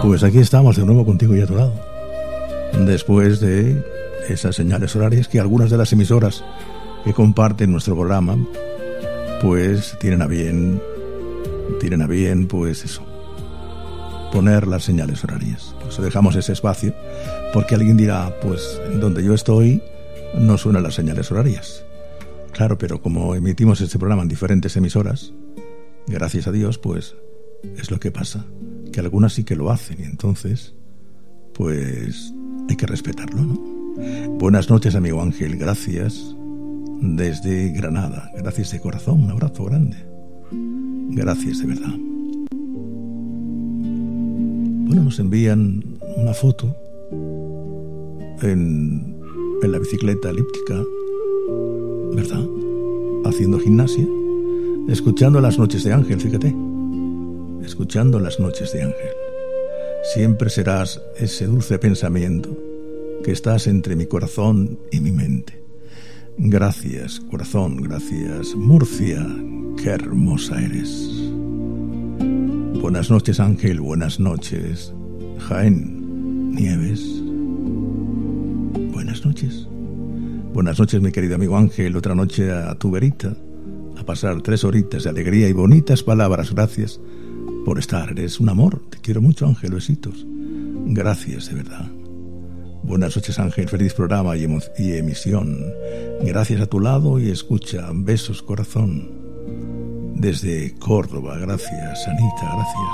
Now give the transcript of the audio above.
Pues aquí estamos de nuevo contigo y a tu lado. Después de esas señales horarias que algunas de las emisoras que comparten nuestro programa, pues tienen a bien, pues eso, poner las señales horarias. Pues dejamos ese espacio, porque alguien dirá, pues donde yo estoy no suenan las señales horarias. Claro, pero como emitimos este programa en diferentes emisoras, gracias a Dios, pues es lo que pasa, que algunas sí que lo hacen, y entonces, pues hay que respetarlo, ¿no? Buenas noches, amigo Ángel, gracias desde Granada, gracias de corazón, un abrazo grande, gracias de verdad. Bueno, nos envían una foto en la bicicleta elíptica, ¿verdad? Haciendo gimnasia, escuchando las noches de Ángel, fíjate, escuchando las noches de Ángel. Siempre serás ese dulce pensamiento que estás entre mi corazón y mi mente. Gracias, corazón, gracias. Murcia, qué hermosa eres. Buenas noches, Ángel, buenas noches. Jaén, Nieves. Buenas noches. Buenas noches, mi querido amigo Ángel. Otra noche a tu verita, a pasar 3 horitas de alegría y bonitas palabras. Gracias por estar. Eres un amor. Te quiero mucho, Ángel. Besitos. Gracias, de verdad. Buenas noches, Ángel. Feliz programa y emisión. Gracias a tu lado y escucha. Besos, corazón. Desde Córdoba. Gracias, Anita. Gracias.